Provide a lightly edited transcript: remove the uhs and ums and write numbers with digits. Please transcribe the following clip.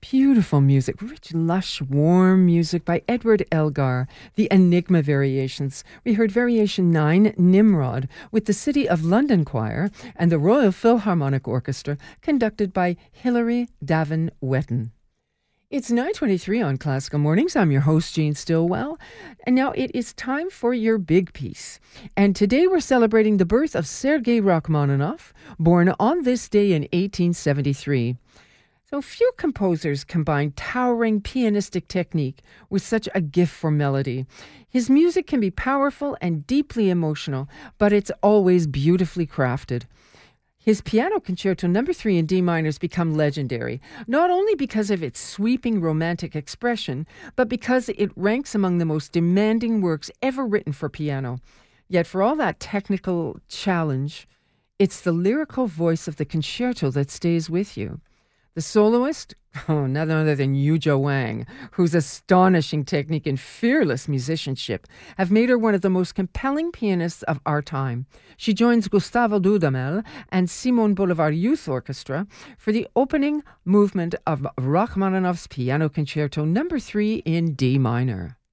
Beautiful music, rich, lush, warm music by Edward Elgar, the Enigma Variations. We heard Variation 9, Nimrod, with the City of London Choir and the Royal Philharmonic Orchestra, conducted by Hilary Davin Wetton. It's 9:23 on Classical Mornings. I'm your host, Jean Stillwell. And now it is time for your big piece. And today we're celebrating the birth of Sergei Rachmaninoff, born on this day in 1873. So few composers combine towering pianistic technique with such a gift for melody. His music can be powerful and deeply emotional, but it's always beautifully crafted. His Piano Concerto No. 3 in D minor has become legendary, not only because of its sweeping romantic expression, but because it ranks among the most demanding works ever written for piano. Yet for all that technical challenge, it's the lyrical voice of the concerto that stays with you. The soloist? Oh, none other than Yuja Wang, whose astonishing technique and fearless musicianship have made her one of the most compelling pianists of our time. She joins Gustavo Dudamel and Simon Bolivar Youth Orchestra for the opening movement of Rachmaninoff's Piano Concerto No. 3 in D minor.